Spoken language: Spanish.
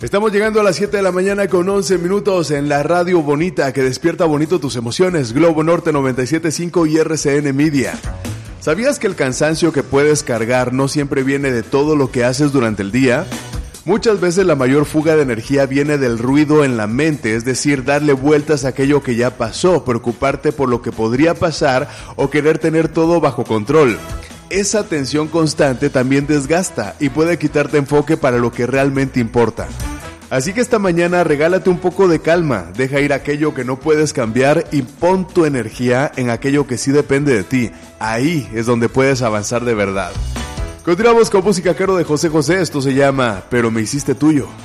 Estamos llegando a las 7 de la mañana con 11 minutos en la radio bonita que despierta bonito tus emociones. Globo Norte 97.5 y RCN Media. ¿Sabías que el cansancio que puedes cargar no siempre viene de todo lo que haces durante el día? Muchas veces la mayor fuga de energía viene del ruido en la mente, es decir, darle vueltas a aquello que ya pasó, preocuparte por lo que podría pasar o querer tener todo bajo control. Esa tensión constante también desgasta y puede quitarte enfoque para lo que realmente importa. Así que esta mañana regálate un poco de calma, deja ir aquello que no puedes cambiar y pon tu energía en aquello que sí depende de ti. Ahí es donde puedes avanzar de verdad. Continuamos con música caro de José José, esto se llama Pero me hiciste tuyo.